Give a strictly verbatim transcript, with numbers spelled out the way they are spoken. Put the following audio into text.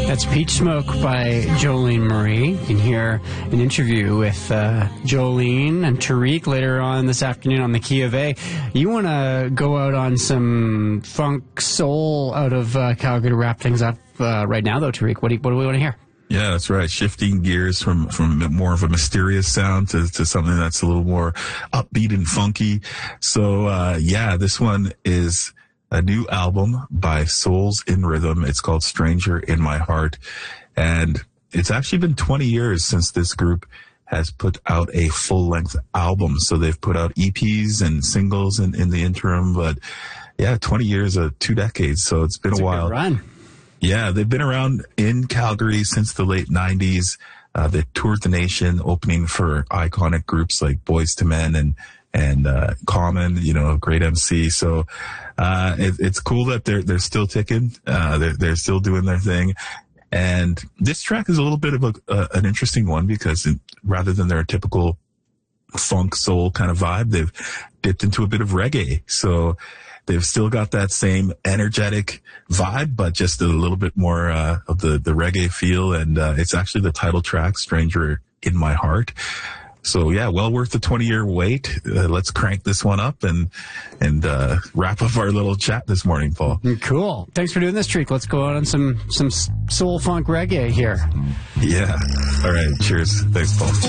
That's Peach Smoke by Jolene Marie. You can hear an interview with uh, Jolene and Tariq later on this afternoon on the Key of A. You want to go out on some funk soul out of uh, Calgary to wrap things up uh, right now, though, Tariq. What do, you, what do we want to hear? Yeah, that's right. Shifting gears from, from more of a mysterious sound to, to something that's a little more upbeat and funky. So, uh, yeah, this one is a new album by Souls in Rhythm. It's called Stranger in My Heart. And it's actually been twenty years since this group has put out a full-length album. So they've put out E Ps and singles in, in the interim. But yeah, twenty years, uh, two decades. So it's been That's a a while. Good run. Yeah, they've been around in Calgary since the late nineties. Uh, they toured the nation, opening for iconic groups like Boyz two Men and and uh, Common, you know, great M C. So uh, it, it's cool that they're they're still ticking. Uh, they're they're still doing their thing. And this track is a little bit of a, uh, an interesting one because it, rather than their typical funk soul kind of vibe, they've dipped into a bit of reggae. So they've still got that same energetic vibe, but just a little bit more uh, of the, the reggae feel. And uh, it's actually the title track, Stranger in My Heart. So, yeah, well worth the twenty-year wait. Uh, let's crank this one up and and uh, wrap up our little chat this morning, Paul. Cool. Thanks for doing this, Tariq. Let's go out on some, some soul funk reggae here. Yeah. All right. Cheers. Thanks, Paul.